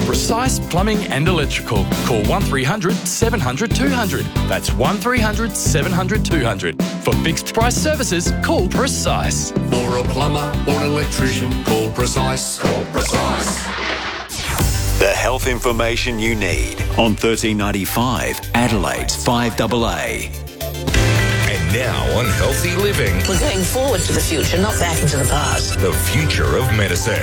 Precise Plumbing and Electrical. Call 1300 700 200. That's 1300 700 200. For fixed price services, call Precise. For a plumber or an electrician, call Precise. Call Precise. The health information you need on 1395 Adelaide's 5AA. And now on Healthy Living, We're going forward to the future, not back into the past. the future of medicine.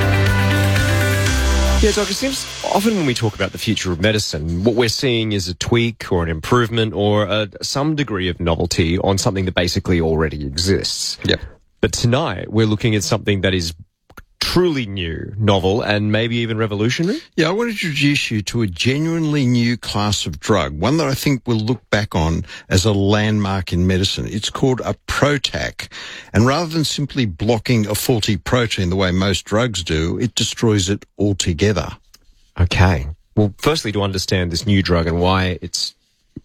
Yeah, Doc, it seems often when we talk about the future of medicine, what we're seeing is a tweak or an improvement or some degree of novelty on something that basically already exists. Yep. But tonight, we're looking at something that is truly new, novel, and maybe even revolutionary. Yeah, I want to introduce you to a genuinely new class of drug, one that I think we'll look back on as a landmark in medicine. It's called a PROTAC, and rather than simply blocking a faulty protein the way most drugs do, it destroys it altogether. Okay. Well, firstly, to understand this new drug and why it's,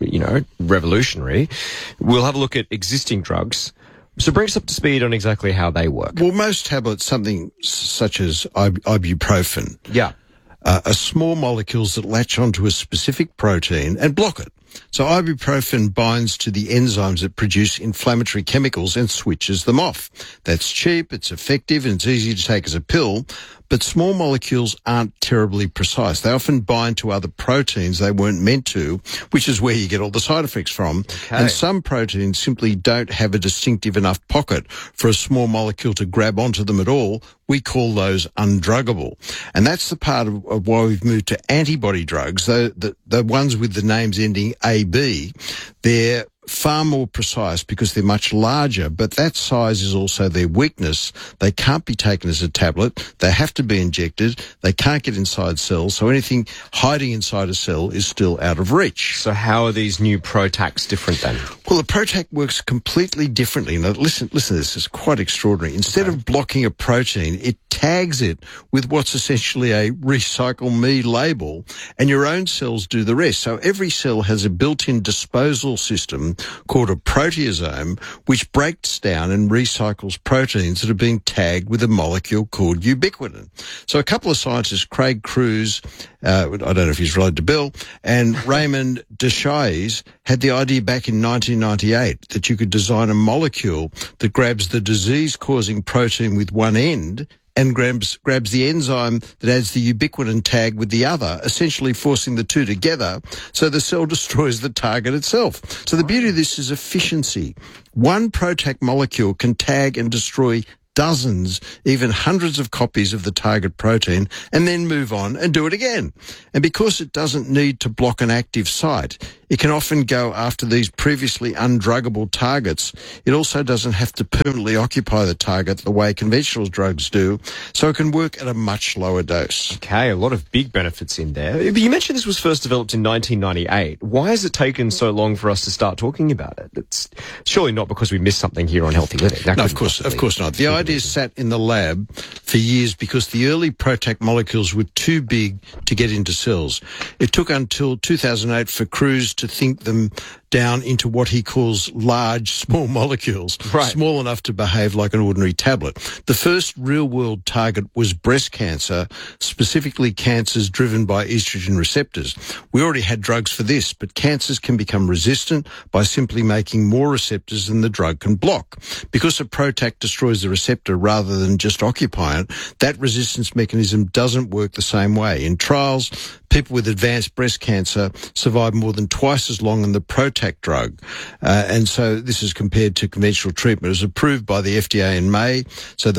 revolutionary, we'll have a look at existing drugs. So bring us up to speed on exactly how they work. Well, most tablets, something such as ibuprofen, Yeah. are small molecules that latch onto a specific protein and block it. So ibuprofen binds to the enzymes that produce inflammatory chemicals and switches them off. That's cheap, it's effective, and it's easy to take as a pill, but small molecules aren't terribly precise. They often bind to other proteins they weren't meant to, which is where you get all the side effects from. Okay. And some proteins simply don't have a distinctive enough pocket for a small molecule to grab onto them at all. We call those undruggable. And that's the part of why we've moved to antibody drugs, the ones with the names ending AB. They're far more precise because they're much larger, but that size is also their weakness. They can't be taken as a tablet. They have to be injected. They can't get inside cells, so anything hiding inside a cell is still out of reach. So how are these new PROTACs different then? Well, the PROTAC works completely differently. Now, listen to this. It's quite extraordinary. Instead of blocking a protein, it tags it with what's essentially a recycle me label, and your own cells do the rest. So every cell has a built-in disposal system called a proteasome, which breaks down and recycles proteins that have been tagged with a molecule called ubiquitin. So a couple of scientists, Craig Crews, I don't know if he's related to Bill, and Raymond Deshays, had the idea back in 1998 that you could design a molecule that grabs the disease-causing protein with one end and grabs the enzyme that adds the ubiquitin tag with the other, essentially forcing the two together so the cell destroys the target itself. So the beauty of this is efficiency. One PROTAC molecule can tag and destroy dozens, even hundreds of copies of the target protein and then move on and do it again. And because it doesn't need to block an active site, it can often go after these previously undruggable targets. It also doesn't have to permanently occupy the target the way conventional drugs do, so it can work at a much lower dose. Okay, a lot of big benefits in there. But you mentioned this was first developed in 1998. Why has it taken so long for us to start talking about it? It's surely not because we missed something here on Healthy Living. No, of course not. The idea sat in the lab for years because the early PROTAC molecules were too big to get into cells. It took until 2008 for Crews to think them down into what he calls large, small molecules, small enough to behave like an ordinary tablet. The first real-world target was breast cancer, specifically cancers driven by estrogen receptors. We already had drugs for this, but cancers can become resistant by simply making more receptors than the drug can block. Because a PROTAC destroys the receptor rather than just occupy it, that resistance mechanism doesn't work the same way. In trials, people with advanced breast cancer survive more than twice as long on the PROTAC drug. And so this is compared to conventional treatment. It was approved by the FDA in May. So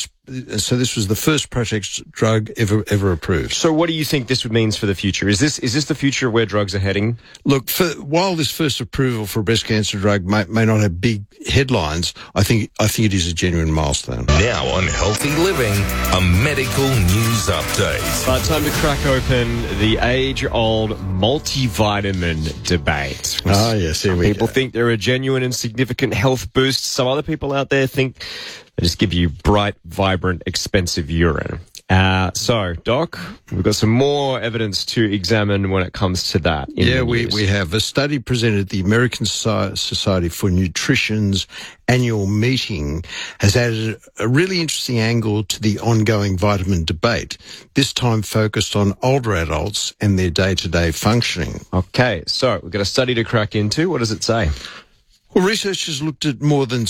this was the first PROTAC drug ever approved. So what do you think this means for the future? Is this the future of where drugs are heading? Look, while this first approval for a breast cancer drug may not have big headlines, I think it is a genuine milestone. Now on Healthy Living, a medical news update. Time to crack open the age-old multivitamin debate. Yes, here we go. People think they're a genuine and significant health boost. Some other people out there think they just give you bright, vibrant, expensive urine. So, Doc, we've got some more evidence to examine when it comes to that. We have. A study presented at the American Society for Nutrition's annual meeting has added a really interesting angle to the ongoing vitamin debate, this time focused on older adults and their day-to-day functioning. Okay, so we've got a study to crack into. What does it say? Well, researchers looked at more than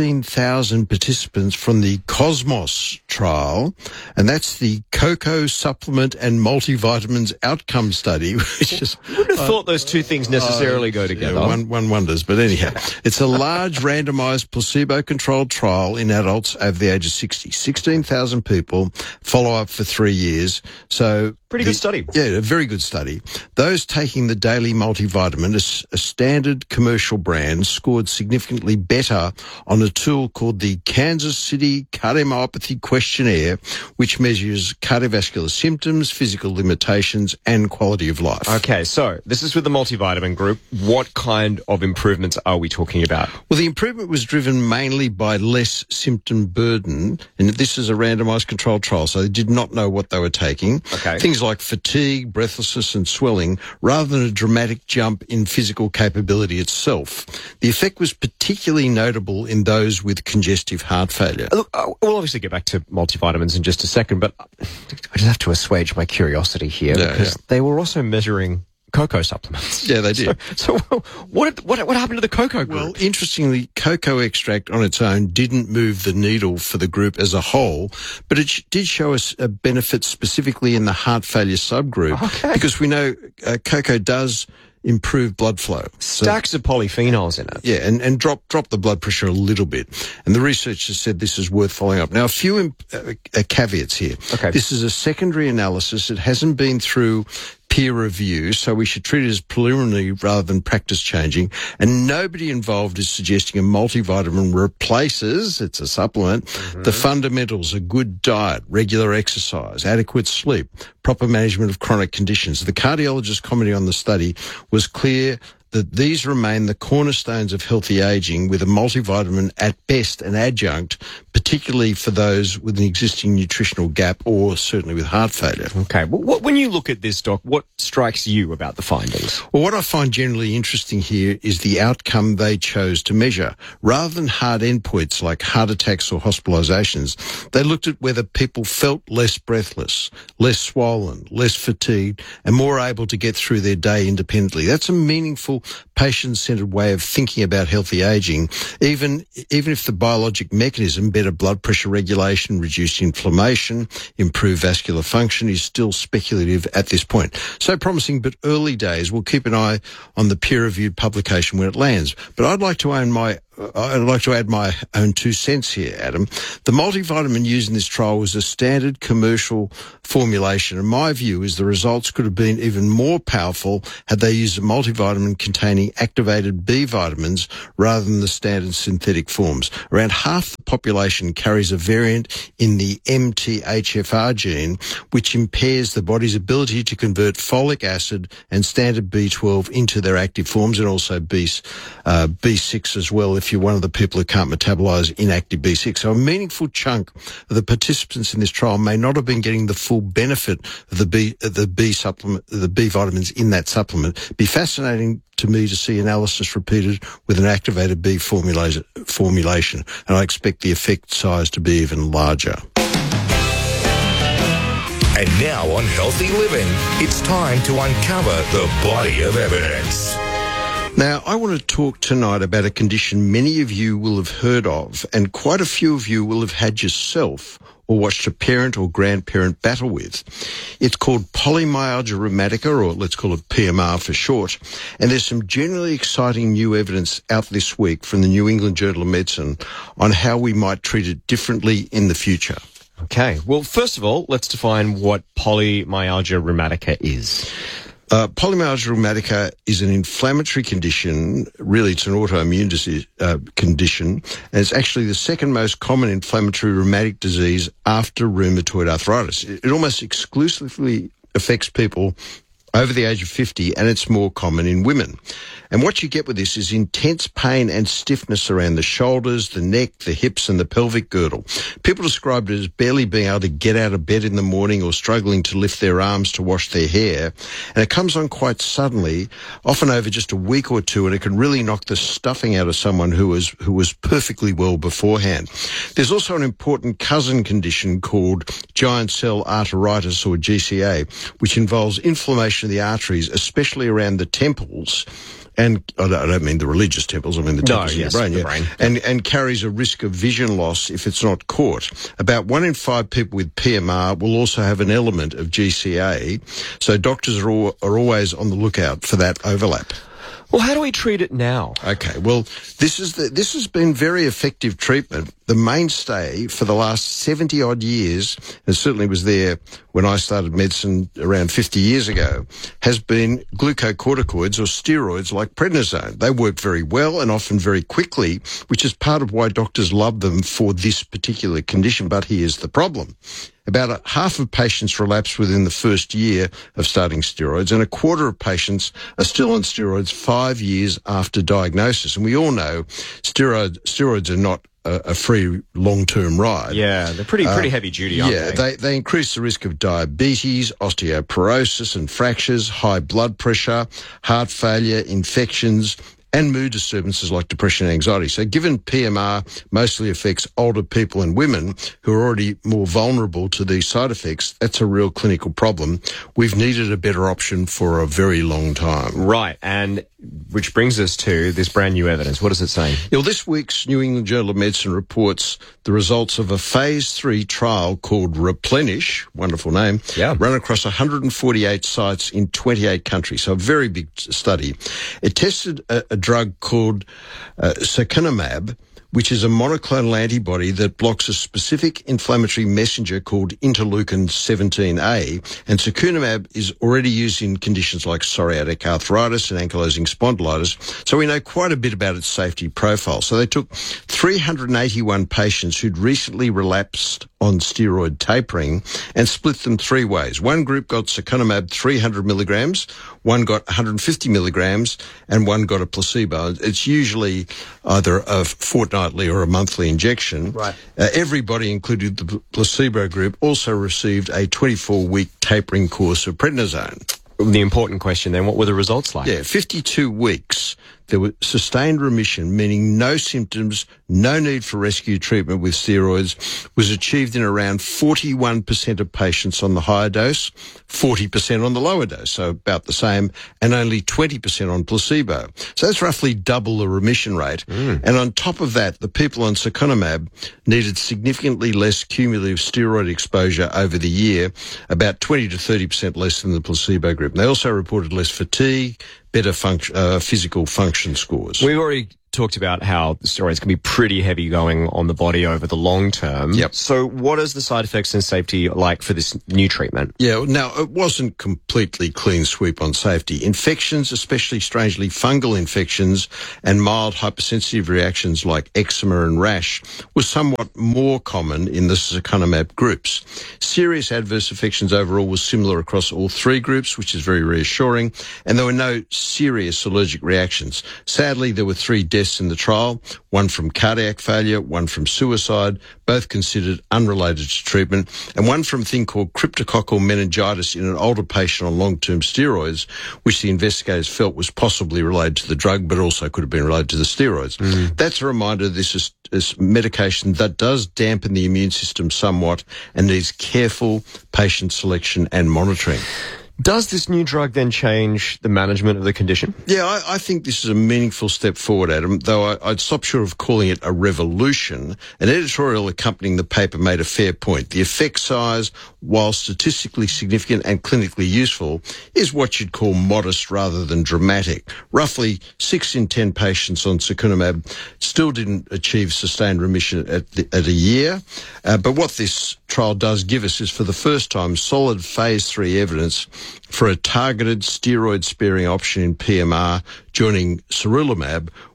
16,000 participants from the Cosmos trial, and that's the Cocoa Supplement and Multivitamins Outcome Study, which is... I wouldn't have thought those two things necessarily go together. Yeah, one wonders, but anyhow, it's a large randomised placebo-controlled trial in adults over the age of 60. 16,000 people, follow-up for 3 years, so... Pretty good study. Yeah, a very good study. Those taking the daily multivitamin, a standard commercial brand, scored significantly better on a tool called the Kansas City Cardiomyopathy Questionnaire, which measures cardiovascular symptoms, physical limitations, and quality of life. Okay, so this is with the multivitamin group. What kind of improvements are we talking about? Well, the improvement was driven mainly by less symptom burden, and this is a randomised controlled trial, so they did not know what they were taking. Okay. Things like fatigue, breathlessness and swelling, rather than a dramatic jump in physical capability itself. The effect was particularly notable in those with congestive heart failure. Look, we'll obviously get back to multivitamins in just a second, but I just have to assuage my curiosity here because they were also measuring cocoa supplements. Yeah, they did. So what happened to the cocoa group? Well, interestingly, cocoa extract on its own didn't move the needle for the group as a whole, but it did show us a benefit specifically in the heart failure subgroup, because we know cocoa does improve blood flow. Stacks of polyphenols in it. Yeah, and drop the blood pressure a little bit. And the researchers said this is worth following up. Now, a few caveats here. Okay. This is a secondary analysis. It hasn't been through peer review, so we should treat it as preliminary rather than practice changing. And nobody involved is suggesting a multivitamin replaces, it's a supplement, the fundamentals, a good diet, regular exercise, adequate sleep, proper management of chronic conditions. The cardiologist commenting on the study was clear that these remain the cornerstones of healthy aging, with a multivitamin at best an adjunct, particularly for those with an existing nutritional gap or certainly with heart failure. Okay. Well, when you look at this, Doc, what strikes you about the findings? Well, what I find generally interesting here is the outcome they chose to measure. Rather than hard endpoints like heart attacks or hospitalizations, they looked at whether people felt less breathless, less swollen, less fatigued, and more able to get through their day independently. That's a meaningful, patient-centered way of thinking about healthy aging, even if the biologic mechanism, better blood pressure regulation, reduced inflammation, improved vascular function, is still speculative at this point. So promising, but early days. We'll keep an eye on the peer-reviewed publication when it lands. But I'd like to add my own 2 cents here, Adam. The multivitamin used in this trial was a standard commercial formulation, and my view is the results could have been even more powerful had they used a multivitamin containing activated B vitamins rather than the standard synthetic forms. Around half the population carries a variant in the MTHFR gene, which impairs the body's ability to convert folic acid and standard B12 into their active forms, and also B6 as well, if you're one of the people who can't metabolize inactive B6. So a meaningful chunk of the participants in this trial may not have been getting the full benefit of the B supplement, the B vitamins in that supplement. It'd be fascinating to me to see analysis repeated with an activated B formulation, and I expect the effect size to be even larger. And now on Healthy Living, it's time to uncover the body of evidence. Now, I want to talk tonight about a condition many of you will have heard of, and quite a few of you will have had yourself or watched a parent or grandparent battle with. It's called polymyalgia rheumatica, or let's call it PMR for short, and there's some generally exciting new evidence out this week from the New England Journal of Medicine on how we might treat it differently in the future. Okay. Well, first of all, let's define what polymyalgia rheumatica is. Polymyalgia rheumatica is an inflammatory condition. Really, it's an autoimmune disease, condition, and it's actually the second most common inflammatory rheumatic disease after rheumatoid arthritis. It almost exclusively affects people over the age of 50, and it's more common in women. And what you get with this is intense pain and stiffness around the shoulders, the neck, the hips, and the pelvic girdle. People describe it as barely being able to get out of bed in the morning or struggling to lift their arms to wash their hair. And it comes on quite suddenly, often over just a week or two, and it can really knock the stuffing out of someone who was perfectly well beforehand. There's also an important cousin condition called giant cell arteritis, or GCA, which involves inflammation of the arteries, especially around the temples. And I don't mean the religious temples, I mean the temples in the brain. And carries a risk of vision loss if it's not caught. About 1 in 5 people with PMR will also have an element of GCA, so doctors are always on the lookout for that overlap. Well, how do we treat it now? Okay, well, this has been very effective treatment. The mainstay for the last 70-odd years, and certainly was there when I started medicine around 50 years ago, has been glucocorticoids or steroids like prednisone. They work very well and often very quickly, which is part of why doctors love them for this particular condition. But here's the problem. About half of patients relapse within the first year of starting steroids, and a quarter of patients are still on steroids 5 years after diagnosis. And we all know steroids are not a free long-term ride. Yeah, they're pretty heavy duty, aren't they? They increase the risk of diabetes, osteoporosis and fractures, high blood pressure, heart failure, infections, and mood disturbances like depression and anxiety. So given PMR mostly affects older people and women who are already more vulnerable to these side effects, that's a real clinical problem. We've needed a better option for a very long time. Right, and which brings us to this brand new evidence. What does it say? Well, this week's New England Journal of Medicine reports the results of a phase 3 trial called Replenish, wonderful name, run across 148 sites in 28 countries, so a very big study. It tested a drug called secukinumab, which is a monoclonal antibody that blocks a specific inflammatory messenger called interleukin-17A, and secukinumab is already used in conditions like psoriatic arthritis and ankylosing spondylitis, so we know quite a bit about its safety profile. So they took 381 patients who'd recently relapsed on steroid tapering and split them 3 ways. One group got secukinumab 300 milligrams, one got 150 milligrams, and one got a placebo. It's usually either a fortnightly or a monthly injection. Right. Everybody, including the placebo group, also received a 24-week tapering course of prednisone. The important question then, what were the results like? 52 weeks. There was sustained remission, meaning no symptoms, no need for rescue treatment with steroids, was achieved in around 41% of patients on the higher dose, 40% on the lower dose, so about the same, and only 20% on placebo. So that's roughly double the remission rate. And on top of that, the people on secukinumab needed significantly less cumulative steroid exposure over the year, about 20 to 30% less than the placebo group. And they also reported less fatigue, better physical function scores. We've already talked about how the steroids can be pretty heavy going on the body over the long term. Yep. So what is the side effects and safety like for this new treatment? Yeah, now, it wasn't completely clean sweep on safety. Infections, especially strangely fungal infections and mild hypersensitive reactions like eczema and rash, was somewhat more common in the secukinumab groups. Serious adverse affections overall was similar across all 3 groups, which is very reassuring, and there were no serious allergic reactions. Sadly, there were 3 deaths in the trial, one from cardiac failure, one from suicide, both considered unrelated to treatment, and one from a thing called cryptococcal meningitis in an older patient on long-term steroids, which the investigators felt was possibly related to the drug, but also could have been related to the steroids. That's a reminder this is medication that does dampen the immune system somewhat and needs careful patient selection and monitoring. Does this new drug then change the management of the condition? Yeah, I think this is a meaningful step forward, Adam, though I'd stop short of calling it a revolution. An editorial accompanying the paper made a fair point. The effect size, while statistically significant and clinically useful, is what you'd call modest rather than dramatic. Roughly 6 in 10 patients on secukinumab still didn't achieve sustained remission at a year. But what this trial does give us is, for the first time, solid phase 3 evidence for a targeted steroid-sparing option in PMR, joining sarilumab,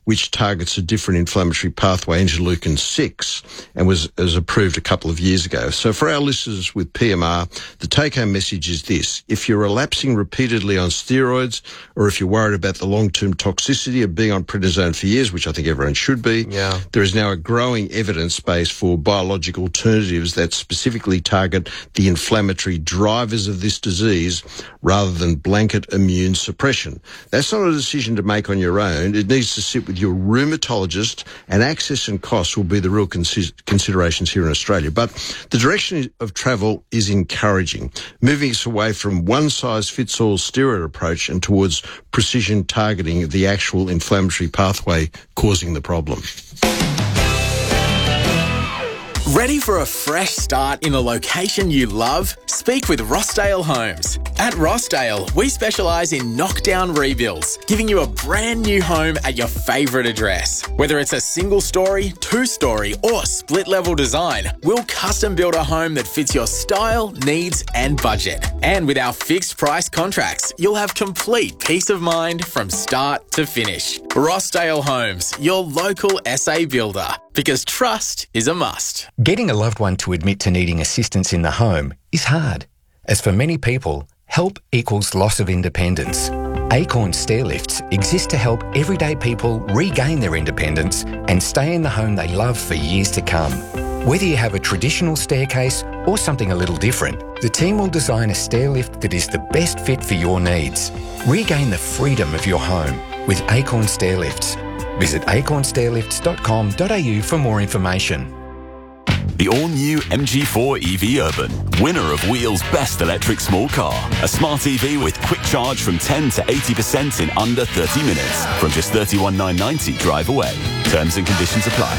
which targets a different inflammatory pathway, interleukin-6, and was approved a couple of years ago. So for our listeners with PMR, the take-home message is this. If you're relapsing repeatedly on steroids, or if you're worried about the long-term toxicity of being on prednisone for years, which I think everyone should be, there is now a growing evidence base for biological alternatives that specifically target the inflammatory drivers of this disease rather than blanket immune suppression. That's not a decision to make on your own. It needs to sit with your rheumatologist, and access and costs will be the real considerations here in Australia. But the direction of travel is encouraging, moving us away from one-size-fits-all steroid approach and towards precision targeting of the actual inflammatory pathway causing the problem. Ready for a fresh start in a location you love? Speak with Rossdale Homes. At Rossdale, we specialise in knockdown rebuilds, giving you a brand new home at your favourite address. Whether it's a single story, two-story or split-level design, we'll custom build a home that fits your style, needs and budget. And with our fixed price contracts, you'll have complete peace of mind from start to finish. Rossdale Homes, your local SA builder. Because trust is a must. Getting a loved one to admit to needing assistance in the home is hard, as for many people, help equals loss of independence. Acorn Stairlifts exist to help everyday people regain their independence and stay in the home they love for years to come. Whether you have a traditional staircase or something a little different, the team will design a stairlift that is the best fit for your needs. Regain the freedom of your home with Acorn Stairlifts. Visit acornstairlifts.com.au for more information. The all-new MG4 EV Urban, winner of Wheel's Best Electric Small Car. A smart EV with quick charge from 10 to 80% in under 30 minutes. From just $31,990 drive away. Terms and conditions apply.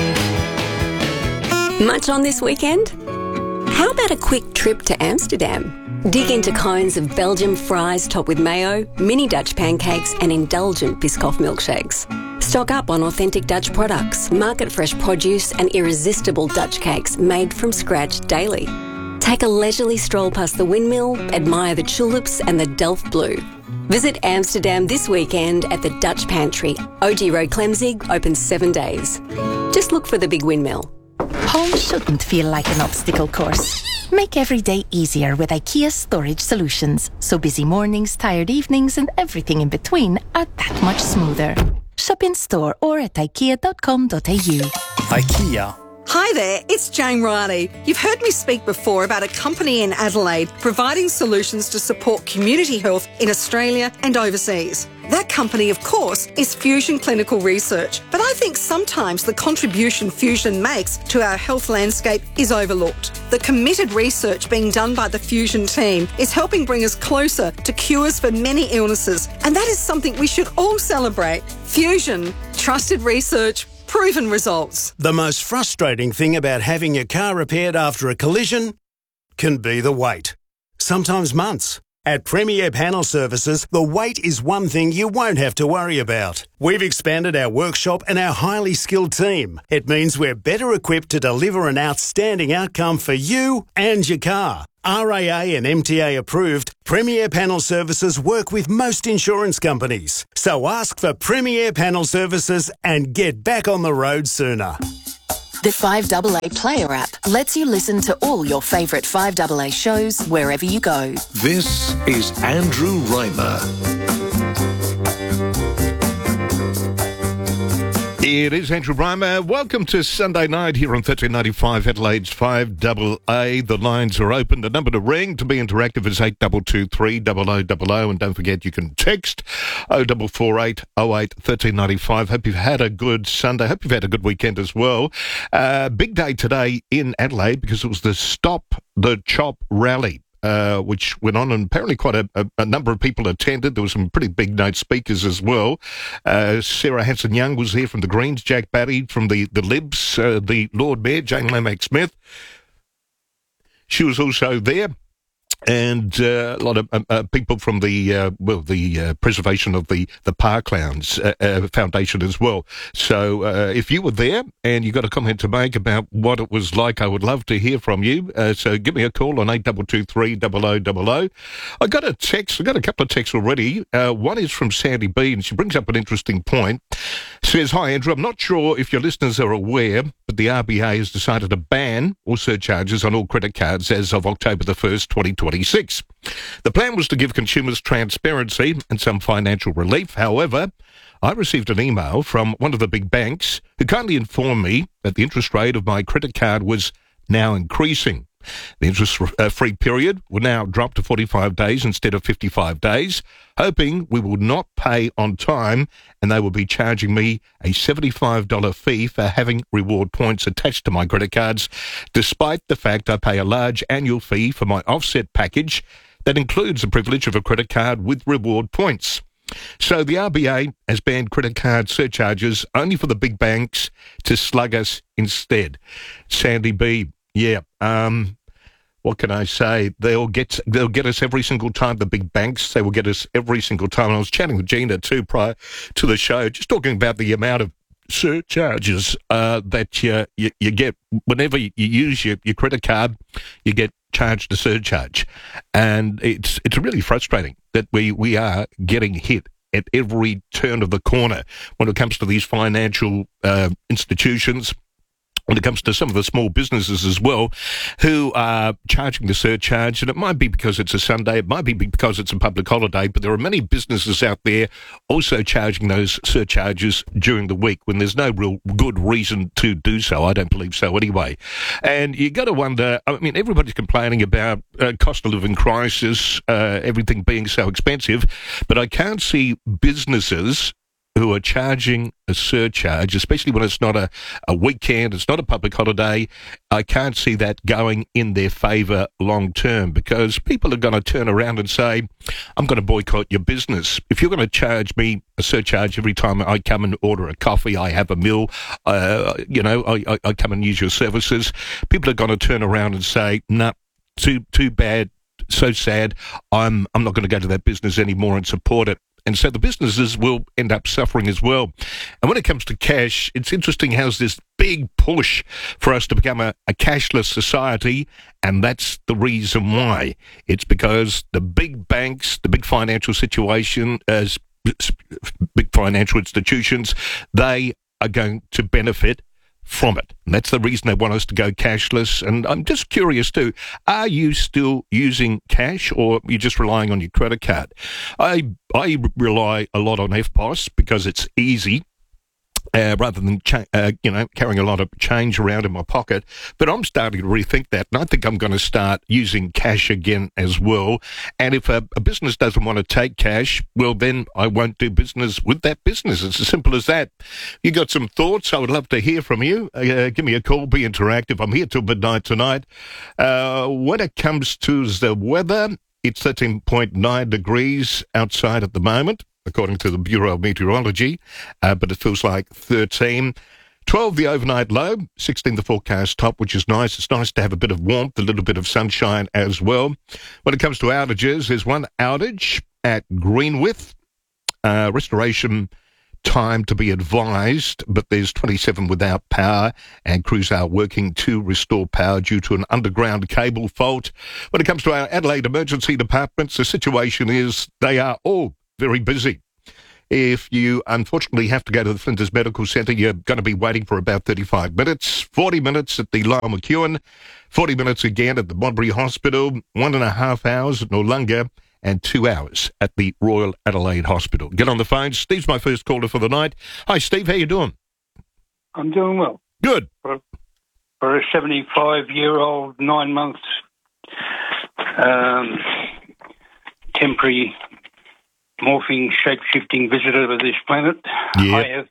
Much on this weekend? How about a quick trip to Amsterdam? Dig into cones of Belgian fries topped with mayo, mini Dutch pancakes and indulgent Biscoff milkshakes. Stock up on authentic Dutch products, market-fresh produce and irresistible Dutch cakes made from scratch daily. Take a leisurely stroll past the windmill, admire the tulips and the Delft Blue. Visit Amsterdam this weekend at the Dutch Pantry. OG Road Klemzig, open 7 days. Just look for the big windmill. Home shouldn't feel like an obstacle course. Make every day easier with IKEA storage solutions, so busy mornings, tired evenings and everything in between are that much smoother. Shop in store or at ikea.com.au. IKEA. Hi there, it's Jane Riley. You've heard me speak before about a company in Adelaide providing solutions to support community health in Australia and overseas. That company, of course, is Fusion Clinical Research, but I think sometimes the contribution Fusion makes to our health landscape is overlooked. The committed research being done by the Fusion team is helping bring us closer to cures for many illnesses, and that is something we should all celebrate. Fusion, trusted research, proven results. The most frustrating thing about having your car repaired after a collision can be the wait. Sometimes months. At Premier Panel Services, the wait is one thing you won't have to worry about. We've expanded our workshop and our highly skilled team. It means we're better equipped to deliver an outstanding outcome for you and your car. RAA and MTA approved, Premier Panel Services work with most insurance companies. So ask for Premier Panel Services and get back on the road sooner. The 5AA Player app lets you listen to all your favourite 5AA shows wherever you go. This is Andrew Reimer. It is Andrew Reimer. Welcome to Sunday night here on 1395 Adelaide's 5AA. The lines are open. The number to ring to be interactive is 8223 0000. And don't forget you can text 0448 08 1395. Hope you've had a good Sunday. Hope you've had a good weekend as well. Big day today in Adelaide because it was the Stop the Chop rally. Which went on, and apparently quite a number of people attended. There were some pretty big note speakers as well. Sarah Hanson-Young was here from the Greens, Jack Batty from the Libs, the Lord Mayor, Jane Lomax-Smith. She was also there. And a lot of people from the preservation of the Parklands Foundation as well. So if you were there and you got a comment to make about what it was like, I would love to hear from you. So give me a call on 8223 0000. I got a text. I got a couple of texts already. One is from Sandy B, and she brings up an interesting point. Says, hi, Andrew. I'm not sure if your listeners are aware, but the RBA has decided to ban all surcharges on all credit cards as of October the 1st, 2026. The plan was to give consumers transparency and some financial relief. However, I received an email from one of the big banks who kindly informed me that the interest rate of my credit card was now increasing. The interest-free period will now drop to 45 days instead of 55 days, hoping we will not pay on time and they will be charging me a $75 fee for having reward points attached to my credit cards, despite the fact I pay a large annual fee for my offset package that includes the privilege of a credit card with reward points. So the RBA has banned credit card surcharges only for the big banks to slug us instead. Sandy B, yeah, what can I say? They'll get us every single time, the big banks. They will get us every single time. And I was chatting with Gina too prior to the show, just talking about the amount of surcharges that you get whenever you use your credit card. You get charged a surcharge, and it's really frustrating that we are getting hit at every turn of the corner when it comes to these financial institutions. When it comes to some of the small businesses as well, who are charging the surcharge, and it might be because it's a Sunday, it might be because it's a public holiday, but there are many businesses out there also charging those surcharges during the week when there's no real good reason to do so. I don't believe so anyway. And you got to wonder, I mean, everybody's complaining about cost of living crisis, everything being so expensive, but I can't see businesses who are charging a surcharge, especially when it's not a weekend, it's not a public holiday. I can't see that going in their favour long term, because people are going to turn around and say, I'm going to boycott your business. If you're going to charge me a surcharge every time I come and order a coffee, I have a meal, I come and use your services, people are going to turn around and say, nah, too bad, so sad, I'm not going to go to that business anymore and support it. And so the businesses will end up suffering as well. And when it comes to cash, it's interesting how there's this big push for us to become a cashless society, and that's the reason why. It's because the big banks, the big financial situation, big financial institutions, they are going to benefit from it. And that's the reason they want us to go cashless. And I'm just curious too, are you still using cash, or are you just relying on your credit card? I rely a lot on EFTPOS because it's easy. Rather than carrying a lot of change around in my pocket. But I'm starting to rethink that, and I think I'm going to start using cash again as well. And if a business doesn't want to take cash, well, then I won't do business with that business. It's as simple as that. You got some thoughts? I would love to hear from you. Give me a call, be interactive. I'm here till midnight tonight. When it comes to the weather, it's 13.9 degrees outside at the moment, according to the Bureau of Meteorology, but it feels like 13. 12 the overnight low, 16 the forecast top, which is nice. It's nice to have a bit of warmth, a little bit of sunshine as well. When it comes to outages, there's one outage at Greenwith. Restoration time to be advised, but there's 27 without power, and crews are working to restore power due to an underground cable fault. When it comes to our Adelaide emergency departments, the situation is they are all very busy. If you unfortunately have to go to the Flinders Medical Centre, you're going to be waiting for about 35 minutes, 40 minutes at the Lyle McEwen, 40 minutes again at the Modbury Hospital, 1.5 hours at Noarlunga, and 2 hours at the Royal Adelaide Hospital. Get on the phone. Steve's my first caller for the night. Hi, Steve. How you doing? I'm doing well. Good. For a 75-year-old, 9 months temporary morphing, shape-shifting visitor to this planet. Yeah.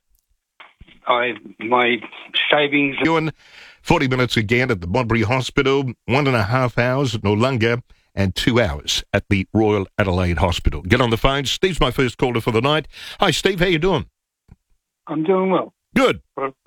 My savings... 40 minutes again at the Modbury Hospital, 1.5 hours at Noarlunga, and 2 hours at the Royal Adelaide Hospital. Get on the phone. Steve's my first caller for the night. Hi, Steve. How you doing? I'm doing well. Good. For